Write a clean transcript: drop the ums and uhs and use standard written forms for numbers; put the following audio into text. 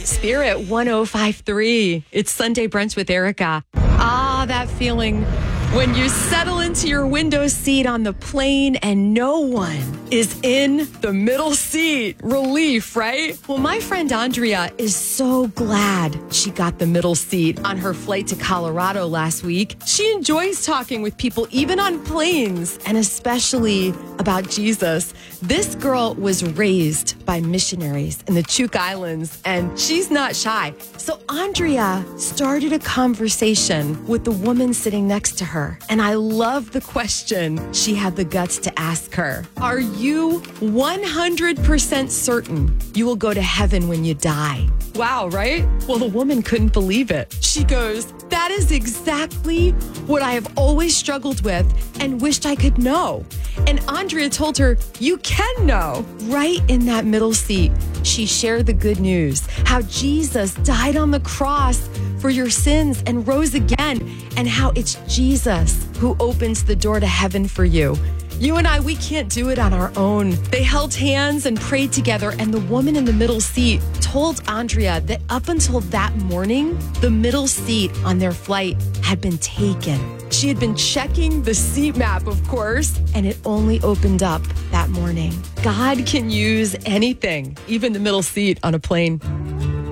Spirit 105.3. It's Sunday Brunch with Erica. Ah, that feeling when you settle into your window seat on the plane and no one is in the middle seat. Relief, right? Well, my friend Andrea is so glad she got the middle seat on her flight to Colorado last week. She enjoys talking with people, even on planes, and especially about Jesus. This girl was raised by missionaries in the Chuk Islands, and she's not shy. So Andrea started a conversation with the woman sitting next to her. And I love the question she had the guts to ask her. Are you 100% certain you will go to heaven when you die? Wow, right? Well, the woman couldn't believe it. She goes, that is exactly what I have always struggled with and wished I could know. And Andrea told her, you can know. Right in that middle seat, she shared the good news, how Jesus died on the cross for your sins and rose again, and how it's Jesus who opens the door to heaven for you. You and I, we can't do it on our own. They held hands and prayed together, and the woman in the middle seat told Andrea that up until that morning, the middle seat on their flight had been taken. She had been checking the seat map, of course, and it only opened up that morning. God can use anything, even the middle seat on a plane.